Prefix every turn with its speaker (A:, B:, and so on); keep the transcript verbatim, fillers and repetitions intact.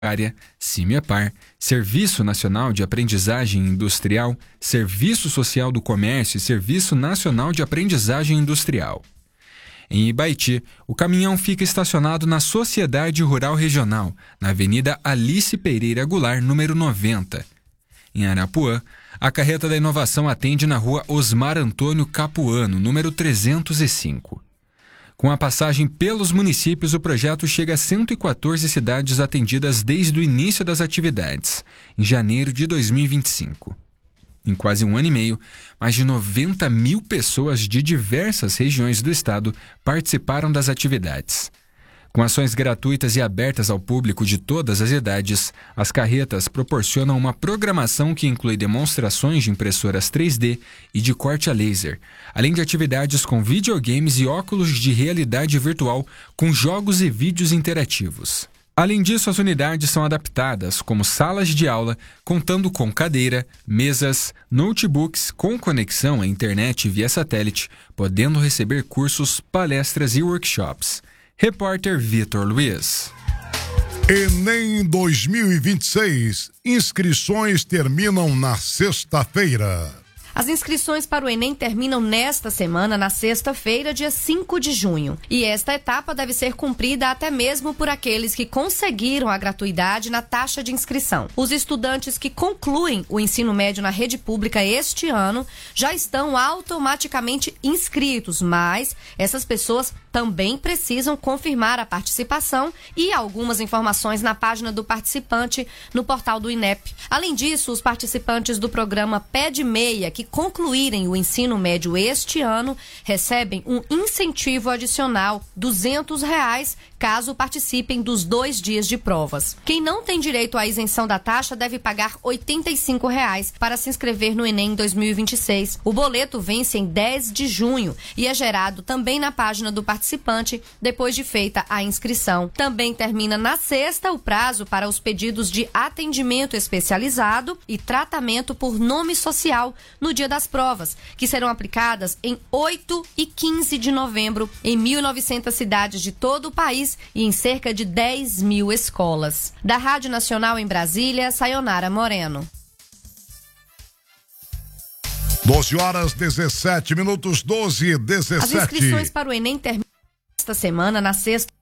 A: Área, Cimepar, Serviço Nacional de Aprendizagem Industrial, Serviço Social do Comércio e Serviço Nacional de Aprendizagem Industrial. Em Ibaiti, o caminhão fica estacionado na Sociedade Rural Regional, na Avenida Alice Pereira Goulart, número noventa. Em Arapuã, a carreta da inovação atende na rua Osmar Antônio Capuano, número trezentos e cinco. Com a passagem pelos municípios, o projeto chega a cento e quatorze cidades atendidas desde o início das atividades, em janeiro de dois mil e vinte e cinco. Em quase um ano e meio, mais de noventa mil pessoas de diversas regiões do estado participaram das atividades. Com ações gratuitas e abertas ao público de todas as idades, as carretas proporcionam uma programação que inclui demonstrações de impressoras três D e de corte a laser, além de atividades com videogames e óculos de realidade virtual com jogos e vídeos interativos. Além disso, as unidades são adaptadas como salas de aula, contando com cadeira, mesas, notebooks com conexão à internet via satélite, podendo receber cursos, palestras e workshops. Repórter Vitor Luiz.
B: Enem dois mil e vinte e seis. Inscrições terminam na sexta-feira.
C: As inscrições para o Enem terminam nesta semana, na sexta-feira, dia cinco de junho. E esta etapa deve ser cumprida até mesmo por aqueles que conseguiram a gratuidade na taxa de inscrição. Os estudantes que concluem o ensino médio na rede pública este ano já estão automaticamente inscritos, mas essas pessoas também precisam confirmar a participação e algumas informações na página do participante no portal do INEP. Além disso, os participantes do programa Pé de Meia, que concluírem o ensino médio este ano, recebem um incentivo adicional, duzentos reais, caso participem dos dois dias de provas. Quem não tem direito à isenção da taxa deve pagar oitenta e cinco reais para se inscrever no Enem dois mil e vinte e seis. O boleto vence em dez de junho e é gerado também na página do participante depois de feita a inscrição. Também termina na sexta o prazo para os pedidos de atendimento especializado e tratamento por nome social no dia das provas, que serão aplicadas em oito e quinze de novembro em mil e novecentas cidades de todo o país e em cerca de dez mil escolas. Da Rádio Nacional em Brasília, Sayonara Moreno.
B: doze horas, dezessete minutos, doze e dezessete.
C: As inscrições para o Enem terminam esta semana, na sexta.